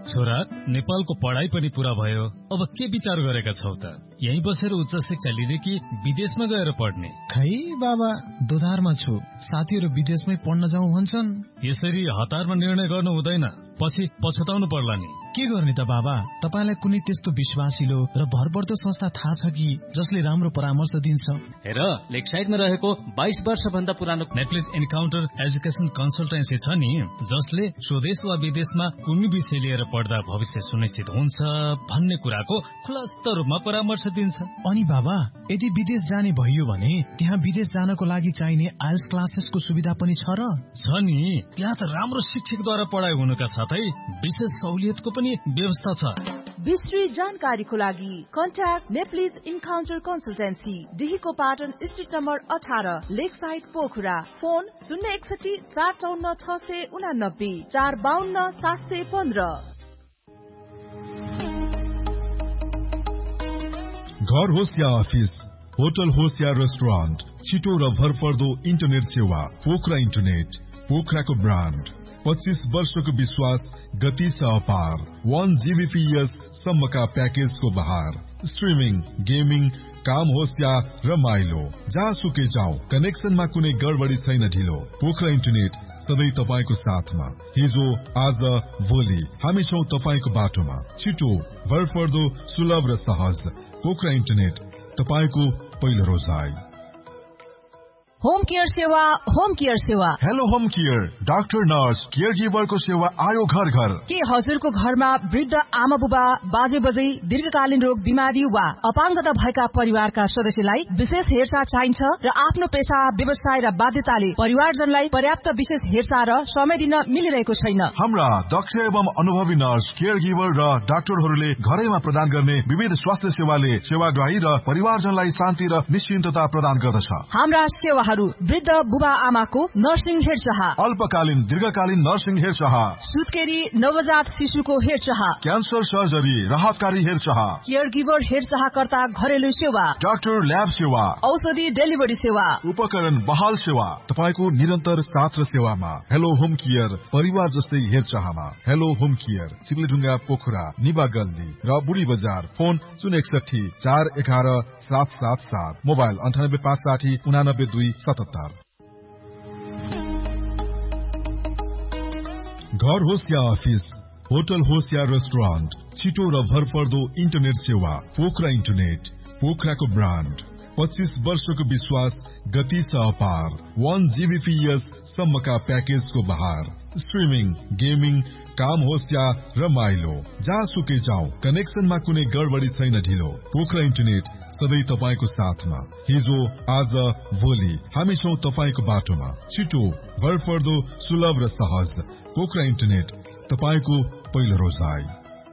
छोरा, नेपालको पढाइ पनि पूरा भयो, अब के विचार गरेका छौ त? यही बसेर उच्च शिक्षा लिने कि विदेशमा गएर पढ्ने? खै बाबा, दोधारमा छु। साथीहरू विदेशमै पढ्न जाउँ भन्छन्। यसरी हतारमा निर्णय गर्नु हुँदैन, पछि पछुताउनु पर्ला नि। के गर्ने त बाबा? तपाईलाई कुनै त्यस्तो विश्वासिलो र भरपर्दो संस्था थाहा छ कि जसले राम्रो परामर्श दिन्छ? हेर, लेकसाइडमा रहेको 22 वर्ष भन्दा पुरानो नेप्लिज इन्काउन्टर एजुकेसन कन्सल्टेन्सी छ नि, जसले स्वदेश वा विदेशमा कुनै विषय लिएर पढ्दा भविष्य सुनिश्चित हुन्छ भन्ने कुराको खुलस्त रूपमा परामर्श दिन्छ। अनि बाबा, यदि विदेश जाने भइयो भने त्यहाँ विदेश जानको लागि चाहिने आइएल्स क्लासेसको सुविधा पनि छ र? छ नि, त्यहाँ त राम्रो शिक्षकद्वारा पढाइ हुनुका साथै विशेष सहुलियतको पनि व्यवस्था छ। विस्तृत जानकारीको लागि contact Nepalese encounter consultancy, डिहीको Patan street number 18, Lakeside Pokhara. Phone 061 454 689 452 715। घर होस् या अफिस, होटल होस् या रेस्टुरेन्ट, छिटो र भरपर्दो इन्टरनेट सेवा पोखरा इन्टरनेट, पोखराको ब्रान्ड। 25 वर्षको विश्वास, गति छ अपार। 1 Gbps सम्मका प्याकेजको बहार। स्ट्रिमिङ, गेमिङ, काम होस् या रमाइलो, जहाँसुकै जाउँ, कनेक्सनमा कुनै गडबडी छैन ढिलो। पोखरा इन्टरनेट सधैँ तपाईको साथमा। हिजो, आज, भोलि हामी छौं तपाईको बाटोमा। छिटो, भरपर्दो, सुलभ र सहज। पोखरा इन्टरनेट, तपाईको पहिलो रोजाइ। होम केयर सेवा, होम केयर सेवा। Hello home care, doctor, nurse, care गिभरको सेवा आयो घर घर। के हजुरको घरमा वृद्ध आमा बुबा, बाजे बजै, दीर्घकालीन रोग, बिमारी वा अपाङ्गता भएका परिवारका सदस्यलाई विशेष हेरचाह चाहिन्छ र आफ्नो पेशा, व्यवसाय र बाध्यताले परिवारजनलाई पर्याप्त विशेष हेरचाह र समय दिन मिलिरहेको छैन? हाम्रा दक्ष एवं अनुभवी नर्स, केयर गिभर र डाक्टरहरूले घरैमा प्रदान गर्ने विविध स्वास्थ्य सेवाले सेवाग्राही र परिवारजनलाई शान्ति र निश्चिन्तता प्रदान गर्दछ। हाम्रा सेवा वृद्ध बुबा आमाको नर्सिङ हेरचाह, अल्पकालीन दीर्घकालीन नर्सिङ हेरचाह, सुत्केरी नवजात शिशुको हेरचाह, क्यान्सर सर्जरी, राहतकारी हेरचाह, केयर गिभर हेरचाहकर्ता घरेलु सेवा, डाक्टर ल्याब सेवा, औषधि डेलिभरी सेवा, उपकरण बहाल सेवा, तपाईको निरन्तर साथ र सेवामा। हेलो होम केयर, परिवार जस्तै हेरचाहमा। हेलो होम केयर, चिप्लेढुङ्गा, पोखरा, निबा गल्ली र बुढी बजार। Phone 061 411 777, mobile 98 560 89 277। घर होस् या अफिस, होटल होस् या रेस्टुरेन्ट, छिटो र भरपर्दो इन्टरनेट सेवा पोखरा इन्टरनेट, पोखराको ब्रान्ड। 25 वर्षको विश्वास, गति छ अपार। 1 Gbps सम्मका प्याकेजको बहार। स्ट्रिमिङ, गेमिङ, काम होस् या रमाइलो, जहाँसुकै जाउँ, कनेक्सनमा कुनै गडबडी छैन ढिलो। पोखरा इन्टरनेट सधैँ तपाईको साथमा। हिजो, आज, भोलि हामी छौं तपाईको बाटोमा। छिटो, भरपर्दो, सुलभ र सहज। पोखरा इन्टरनेट, तपाईको पहिलो रोजाइ।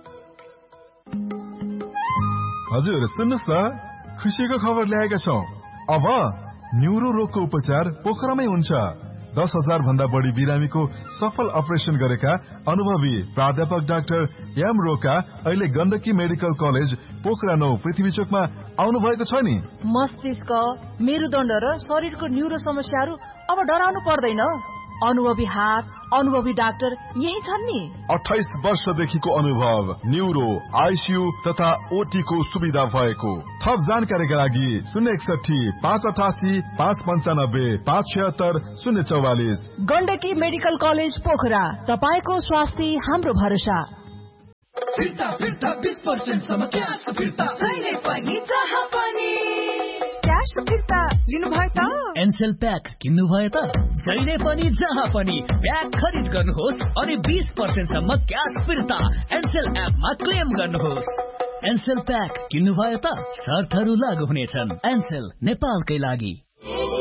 हजुर, सुन्नुस् न, खुसीको खबर ल्याएका छौं। अब न्युरो रोगको उपचार पोखरामै हुन्छ। 10,000 भन्दा बढी बिरामीको सफल अपरेसन गरेका अनुभवी प्राध्यापक डाक्टर एम रोका अहिले गण्डकी मेडिकल कलेज पोखरा 9 पृथ्वी चोकमा आउनु भएको छ नि। मस्तिष्क, मेरुदण्ड र शरीरको न्युरो समस्याहरू अब डराउनु पर्दैन। अनुभवी हात, अनुभवी डाक्टर यही छन् नि। 28 वर्षदेखिको अनुभव, न्युरो, आइसियु तथा ओटी को सुविधा भएको। थप जानकारीका लागि 061 588 595 576 044। गण्डकी मेडिकल कलेज पोखरा, तपाईको स्वास्थ्य हाम्रो भरोसा। फिर्ता 20% सम्म क्यास फिर्ता, जहिले पनि जहाँ पनि क्यास फिर्ता लिनुभयो त? एनसेल प्याक किन्नु भयो त? जहिले पनि जहाँ पनि प्याक खरिद गर्नुहोस् अनि 20% सम्म क्यास फिर्ता एनसेल एपमा क्लेम गर्नुहोस्। एनसेल प्याक किन्नु भयो त? शर्तहरू लागू हुनेछन्। एनसेल, नेपालकै लागि।